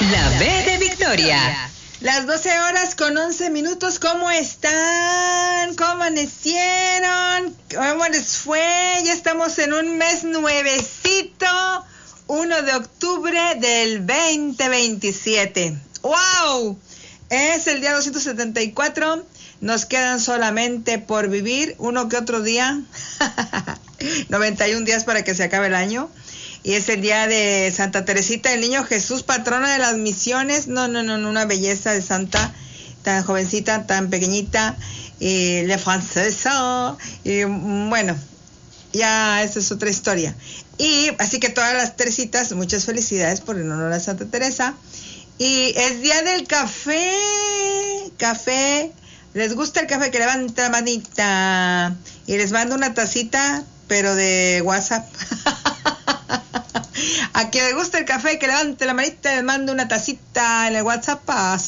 La B de Victoria. Las 12 horas con 11 minutos. ¿Cómo están? ¿Cómo amanecieron? ¿Cómo les fue? Ya estamos en un mes nuevecito, 1 de octubre del 2027. ¡Wow! Es el día 274. Nos quedan solamente por vivir uno que otro día. 91 días para que se acabe el año. Y es el día de Santa Teresita, el Niño Jesús, patrona de las misiones. No, una belleza de santa, tan jovencita, tan pequeñita, y la francesa, y bueno, ya esa es otra historia. Y así que todas las Teresitas, muchas felicidades por el honor a Santa Teresa. Y es día del café, ¿les gusta el café? Que levanta la manita, y les mando una tacita, pero de WhatsApp. A quien le gusta el café, que levante la manita y les mando una tacita en el WhatsApp.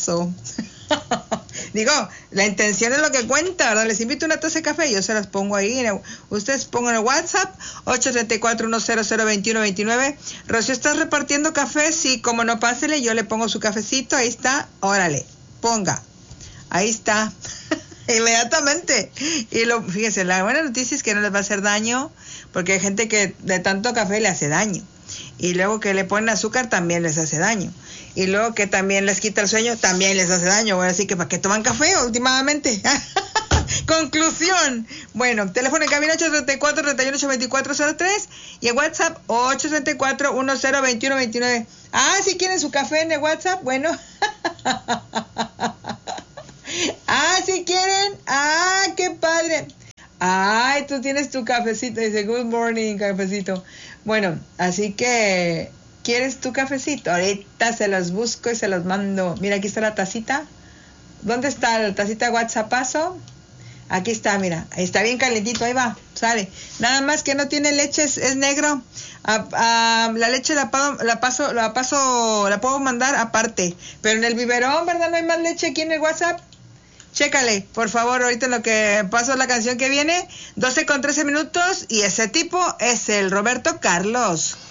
Digo, la intención es lo que cuenta, ¿verdad? Les invito una taza de café, yo se las pongo ahí. Ustedes pongan el WhatsApp, 834-100-2129. Rocío, ¿estás repartiendo café? Sí, como no, pásele, yo le pongo su cafecito, ahí está, órale, ponga. Ahí está. Inmediatamente. Y fíjense, la buena noticia es que no les va a hacer daño, porque hay gente que de tanto café le hace daño. Y luego que le ponen azúcar también les hace daño. Y luego que también les quita el sueño, también les hace daño. Bueno, así que ¿para qué toman café últimamente? Conclusión. Bueno, teléfono en cabina 834-318403 y en WhatsApp 834-102129. Ah, si quieren su café en el WhatsApp, bueno. Ah, si quieren. Ah, qué padre. Ay, tú tienes tu cafecito. Dice, good morning, cafecito. Bueno, así que, ¿quieres tu cafecito? Ahorita se los busco y se los mando. Mira, aquí está la tacita. ¿Dónde está la tacita WhatsAppazo? Aquí está, mira. Ahí está bien calentito, ahí va, sale. Nada más que no tiene leche, es negro. La leche la puedo mandar aparte. Pero en el biberón, ¿verdad? No hay más leche aquí en el WhatsApp. Chécale, por favor, ahorita en lo que paso la canción que viene, 12 con 13 minutos, y ese tipo es el Roberto Carlos.